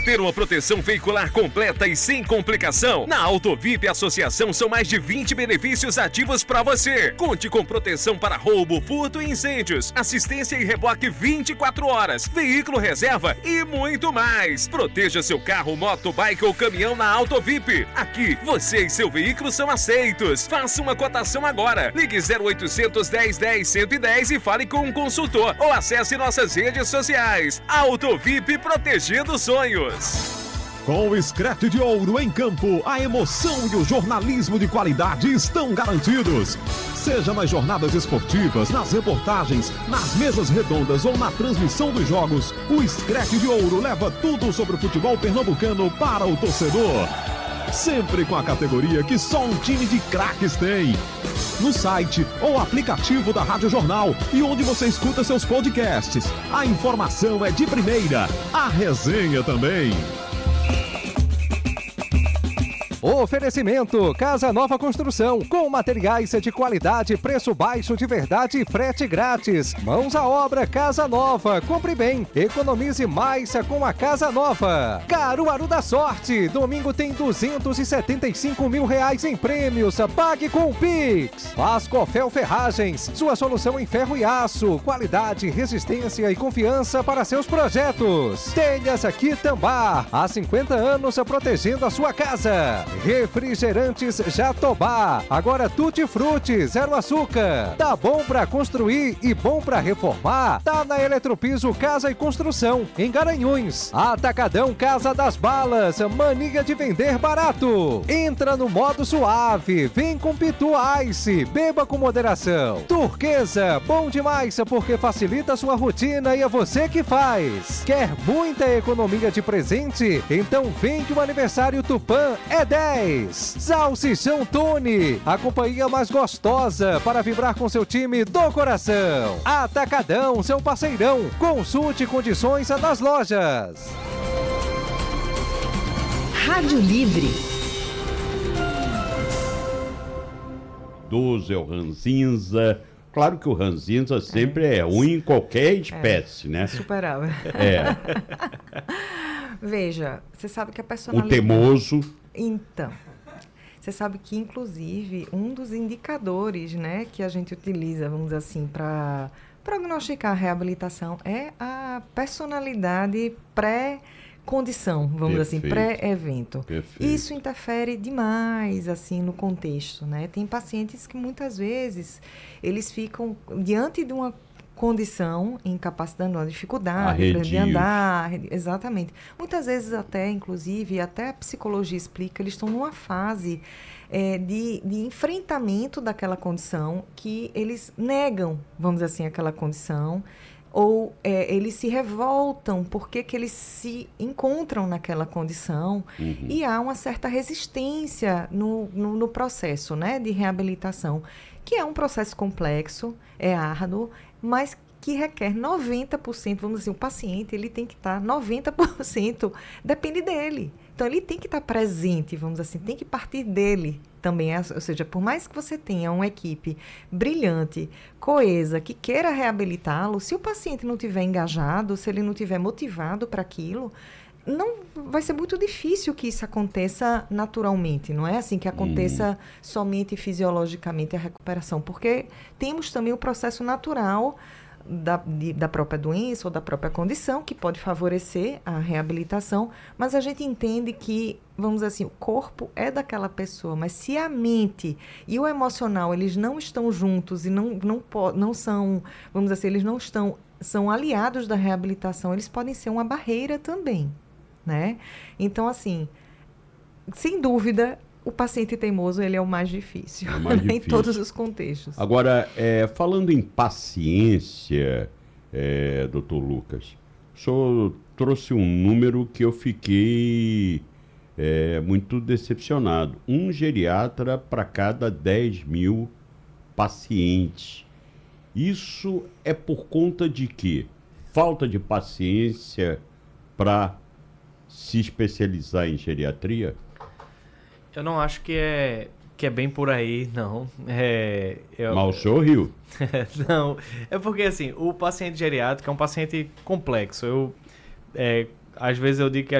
Quer ter uma proteção veicular completa e sem complicação? Na Autovip Associação são mais de 20 benefícios ativos para você. Conte com proteção para roubo, furto e incêndios, assistência e reboque 24 horas, veículo reserva e muito mais. Proteja seu carro, moto, bike ou caminhão na Autovip. Aqui, você e seu veículo são aceitos. Faça uma cotação agora. Ligue 0800 10 10 110 e fale com um consultor ou acesse nossas redes sociais. Autovip, protegendo sonhos. Com o Screte de Ouro em campo, a emoção e o jornalismo de qualidade estão garantidos. Seja nas jornadas esportivas, nas reportagens, nas mesas redondas ou na transmissão dos jogos, o Screte de Ouro leva tudo sobre o futebol pernambucano para o torcedor. Sempre com a categoria que só um time de craques tem. No site ou aplicativo da Rádio Jornal e onde você escuta seus podcasts. A informação é de primeira, a resenha também. Oferecimento Casa Nova Construção, com materiais de qualidade, preço baixo de verdade e frete grátis. Mãos à obra Casa Nova, compre bem, economize mais com a Casa Nova. Caruaru da Sorte, domingo tem R$275 mil em prêmios, pague com o Pix. Ascofel Ferragens, sua solução em ferro e aço, qualidade, resistência e confiança para seus projetos. Telhas Quitambá, há 50 anos protegendo a sua casa. Refrigerantes Jatobá, agora Tutti Frutti, zero açúcar. Tá bom pra construir e bom pra reformar? Tá na Eletropiso Casa e Construção, em Garanhuns. Atacadão Casa das Balas, mania de vender barato. Entra no modo suave, vem com Pitu Ice, beba com moderação. Turquesa, bom demais porque facilita a sua rotina e é você que faz. Quer muita economia de presente? Então vem que o aniversário Tupã é 10. Salsichão Tune, a companhia mais gostosa para vibrar com seu time do coração. Atacadão, seu parceirão. Consulte condições nas lojas. Rádio Livre. 12 é o ranzinza. Claro que o ranzinza sempre é ruim em qualquer espécie, né? Superável. É. Veja, você sabe que a personalidade... O teimoso. Então, você sabe que, inclusive, um dos indicadores, né, que a gente utiliza, vamos dizer assim, para prognosticar a reabilitação é a personalidade pré-condição, vamos dizer assim, pré-evento. Isso interfere demais, assim, no contexto, né? Tem pacientes que, muitas vezes, eles ficam diante de uma condição, incapacidade, uma dificuldade de andar, exatamente. Muitas vezes até, inclusive, até a psicologia explica, eles estão numa fase de enfrentamento daquela condição que eles negam, vamos dizer assim, aquela condição, ou eles se revoltam porque que eles se encontram naquela condição e há uma certa resistência no processo, né, de reabilitação, que é um processo complexo, é árduo, mas que requer 90%, vamos dizer assim, o paciente ele tem que estar 90%, depende dele. Então, ele tem que estar presente, vamos dizer assim, tem que partir dele também. Ou seja, por mais que você tenha uma equipe brilhante, coesa, que queira reabilitá-lo, se o paciente não estiver engajado, se ele não estiver motivado para aquilo, não vai ser muito difícil que isso aconteça naturalmente, não é assim que aconteça somente fisiologicamente a recuperação, porque temos também o processo natural da própria doença ou da própria condição, que pode favorecer a reabilitação, mas a gente entende que, vamos dizer assim, o corpo é daquela pessoa, mas se a mente e o emocional, eles não estão juntos e não são, vamos dizer assim, eles não estão, são aliados da reabilitação, eles podem ser uma barreira também, né? Então, assim, sem dúvida, o paciente teimoso, ele é o mais difícil, em todos os contextos. Agora, falando em paciência, doutor Lucas, o senhor trouxe um número que eu fiquei muito decepcionado. Um geriatra para cada 10 mil pacientes. Isso é por conta de quê? Falta de paciência para se especializar em geriatria? Eu não acho que é bem por aí, não. Mas o senhor riu. Não, é porque assim, o paciente geriátrico é um paciente complexo. Às vezes eu digo que